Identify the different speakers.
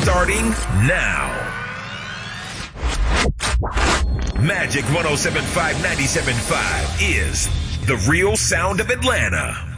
Speaker 1: starting now. Magic 107.5, 97.5 is the real sound of Atlanta.